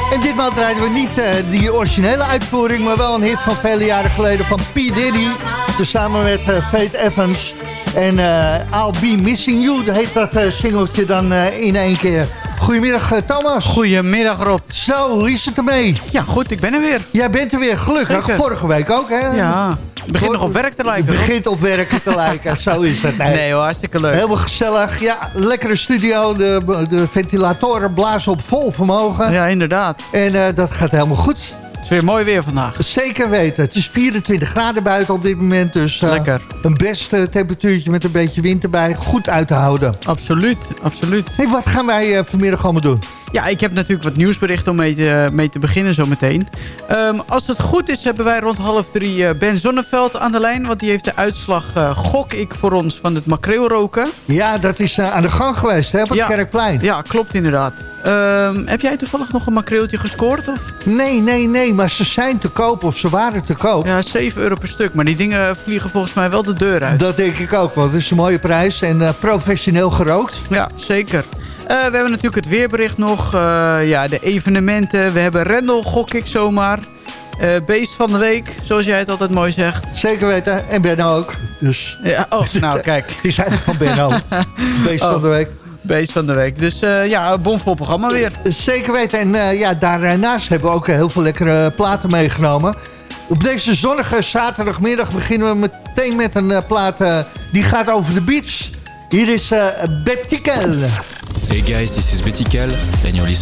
En ditmaal draaiden we niet die originele uitvoering, maar wel een hit van vele jaren geleden van P. Diddy. Samen met Faith Evans. En I'll Be Missing You, heet dat singeltje dan in één keer. Goedemiddag Thomas. Goedemiddag Rob. Zo, hoe is het ermee? Ja goed, ik ben er weer. Jij bent er weer, gelukkig. Zeker. Vorige week ook, hè? Ja, het begint nog op werk te lijken. Het begint op werk te lijken, zo is het. Nee hoor, hartstikke leuk. Helemaal gezellig. Ja, lekkere studio. De ventilatoren blazen op vol vermogen. Ja, inderdaad. En dat gaat helemaal goed. Het is weer mooi weer vandaag. Zeker weten. Het is 24 graden buiten op dit moment. Dus lekker. Een best temperatuurtje met een beetje wind erbij. Goed uit te houden. Absoluut, absoluut. Hey, wat gaan wij vanmiddag allemaal doen? Ja, ik heb natuurlijk wat nieuwsberichten om mee te beginnen zometeen. Als het goed is, hebben wij rond 2:30 Ben Zonneveld aan de lijn. Want die heeft de uitslag, gok ik, voor ons van het makreelroken. Ja, dat is aan de gang geweest, hè, op het Kerkplein. Ja, klopt inderdaad. Heb jij toevallig nog een makreeltje gescoord? Of? Nee, maar ze zijn te koop of ze waren te koop. Ja, €7 per stuk. Maar die dingen vliegen volgens mij wel de deur uit. Dat denk ik ook, want het is een mooie prijs en professioneel gerookt. Ja, zeker. We hebben natuurlijk het weerbericht nog. De evenementen. We hebben Rendel, gok ik zomaar. Beest van de week, zoals jij het altijd mooi zegt. Zeker weten. En Benno ook. Dus. Ja, nou kijk. Het is eigenlijk van Benno. Beest van de week. Beest van de week. Dus een bomvol programma weer. Zeker weten. En daarnaast hebben we ook heel veel lekkere platen meegenomen. Op deze zonnige zaterdagmiddag beginnen we meteen met een plaat die gaat over de beach. Hier is Betty Kel. Hey guys, this is Betty Kel and you're listening